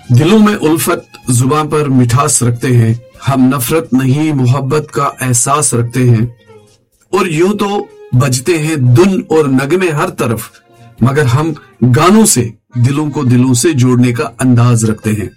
दिलों में उल्फत, जुबान पर मिठास रखते हैं, हम नफरत नहीं मोहब्बत का एहसास रखते हैं। और यूं तो बजते हैं धुन और नगमे हर तरफ, मगर हम गानों से दिलों को दिलों से जोड़ने का अंदाज रखते हैं।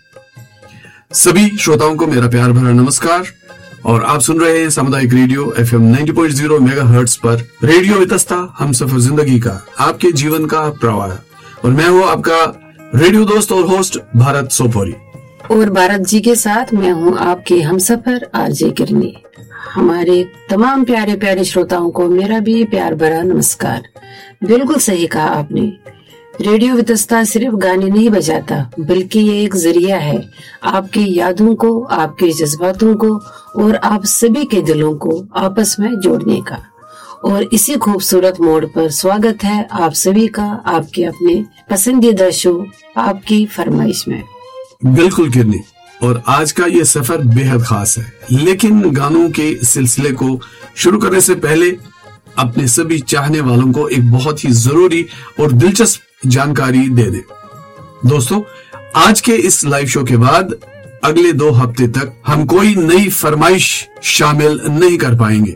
सभी श्रोताओं को मेरा प्यार भरा नमस्कार और आप सुन रहे हैं सामुदायिक रेडियो FM 90.0 मेगाहर्ट्ज पर रेडियो वितस्ता, हम सफर जिंदगी का, आपके जीवन का प्रवाह। और मैं हूँ आपका रेडियो दोस्त और होस्ट भारत सोपोरी। और भारत जी के साथ मैं हूँ आपके हमसफर आरजे किरनी। हमारे तमाम प्यारे प्यारे श्रोताओं को मेरा भी प्यार भरा नमस्कार। बिल्कुल सही कहा आपने, रेडियो वितस्ता सिर्फ गाने नहीं बजाता, बल्कि ये एक जरिया है आपकी यादों को, आपके जज्बातों को और आप सभी के दिलों को आपस में जोड़ने का। और इसी खूबसूरत मोड़ पर स्वागत है आप सभी का आपके अपने पसंदीदा शो आपकी फरमाइश में। बिल्कुल किरनी, और आज का ये सफर बेहद खास है। लेकिन गानों के सिलसिले को शुरू करने से पहले अपने सभी चाहने वालों को एक बहुत ही जरूरी और दिलचस्प जानकारी दे दें। दोस्तों, आज के इस लाइव शो के बाद अगले 2 हफ्ते तक हम कोई नई फरमाइश शामिल नहीं कर पाएंगे।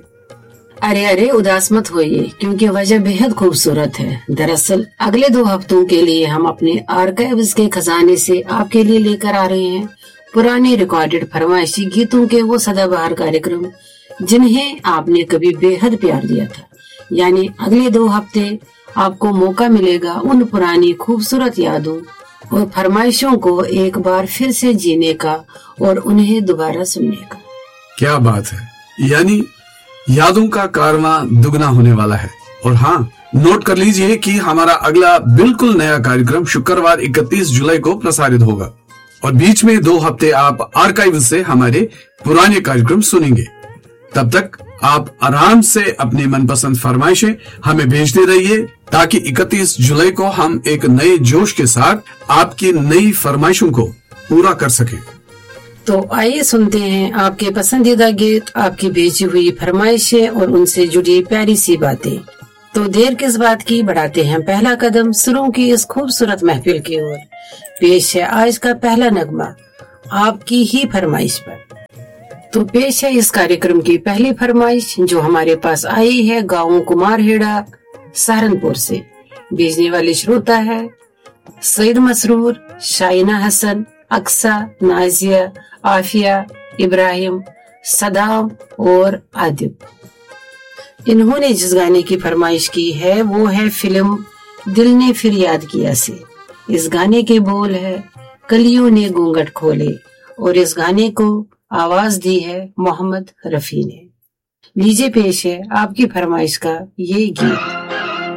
अरे उदास मत होइए, क्योंकि वजह बेहद खूबसूरत है। दरअसल अगले 2 हफ्तों के लिए हम अपने आर्काइव्स के खजाने से आपके लिए लेकर आ रहे हैं पुराने रिकॉर्डेड फरमाइशी गीतों के वो सदाबहार कार्यक्रम जिन्हें आपने कभी बेहद प्यार दिया था। यानी अगले 2 हफ्ते आपको मौका मिलेगा उन पुरानी खूबसूरत यादों और फरमाइशों को एक बार फिर से जीने का और उन्हें दोबारा सुनने का। क्या बात है, यानी यादों का कारवां दुगना होने वाला है। और हाँ, नोट कर लीजिए कि हमारा अगला बिल्कुल नया कार्यक्रम शुक्रवार 31 जुलाई को प्रसारित होगा और बीच में 2 हफ्ते आप आर्काइव से हमारे पुराने कार्यक्रम सुनेंगे। तब तक आप आराम से अपनी मनपसंद फरमाइशें हमें भेजते रहिए, ताकि 31 जुलाई को हम एक नए जोश के साथ आपकी नई फरमाइशों को पूरा कर सकें। तो आइए सुनते हैं आपके पसंदीदा गीत, आपकी भेजी हुई फरमाइशें और उनसे जुड़ी प्यारी सी बातें। तो देर किस बात की, बढ़ाते हैं पहला कदम सुरों की इस खूबसूरत महफिल की ओर। पेश है आज का पहला नगमा आपकी ही फरमाइश पर। तो पेश है इस कार्यक्रम की पहली फरमाइश जो हमारे पास आई है गाँव कुमारहेड़ा सहारनपुर से। भेजने वाले श्रोता है सईद मसरूर, शाइना हसन, अक्सा, नाजिया, आफिया, इब्राहिम, सदाम और आदिब। इन्होंने जिस गाने की फरमाइश की है वो है फिल्म दिल ने फिर याद किया से। इस गाने के बोल है कलियों ने घूंघट खोले और इस गाने को आवाज दी है मोहम्मद रफी ने। लीजिए पेश है आपकी फरमाइश का ये गीत।